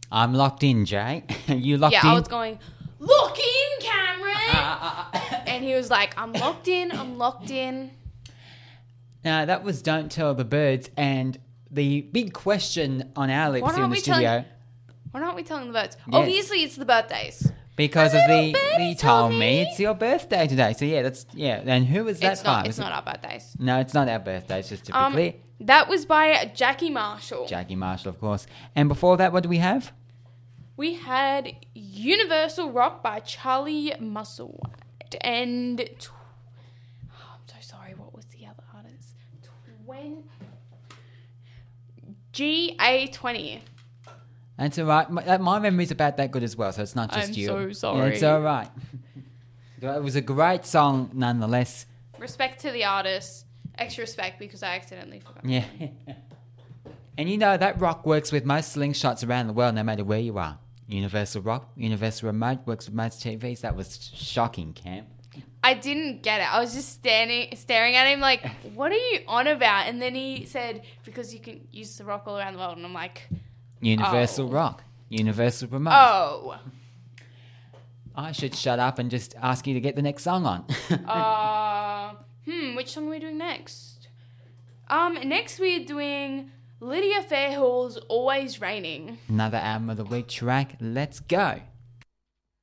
I'm locked in, Jay. You locked in? Yeah, I was going, lock in, Cameron! And he was like, I'm locked in. Now, that was Don't Tell the Birds, and the big question on our lips here in the studio... Why aren't we telling the birds? Yes. Obviously, it's the birthdays. Because of little you birdie told told me me. it's your birthday today. So, and who was that It's not. by? It's not our birthdays. No, it's not our birthday, it's just to be clear. That was by Jackie Marshall. Jackie Marshall, of course. And before that, what do we have? We had Universal Rock by Charlie Musselwhite. And... I'm so sorry, what was the other artist? GA20. That's all right. My memory's about that good as well, so it's not just I'm you. so sorry. Yeah, it's all right. It was a great song nonetheless. Respect to the artist. Extra respect because I accidentally forgot. Yeah. And you know, that rock works with most slingshots around the world, no matter where you are. Universal Rock, Universal Remote works with most TVs. That was shocking, Cam. I didn't get it. I was just staring at him like, what are you on about? And then he said, because you can use the rock all around the world. And I'm like, Universal Oh. Rock, Universal Remote. oh. I should shut up and just ask you to get the next song on. Which song are we doing next? Next we're doing Lydia Fairhall's Always Raining. Another album of the week track. Let's go.